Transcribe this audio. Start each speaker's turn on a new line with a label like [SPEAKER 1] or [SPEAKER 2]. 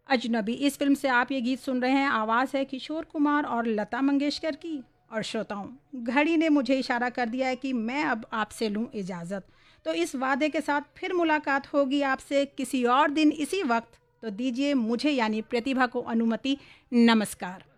[SPEAKER 1] अजनबी। इस फिल्म से आप ये गीत सुन रहे हैं। आवाज़ है किशोर कुमार और लता मंगेशकर की। और श्रोताओं, घड़ी ने मुझे इशारा कर दिया है कि मैं अब आपसे लूँ इजाज़त। तो इस वादे के साथ फिर मुलाकात होगी आपसे किसी और दिन इसी वक्त। तो दीजिए मुझे यानी प्रतिभा को अनुमति। नमस्कार।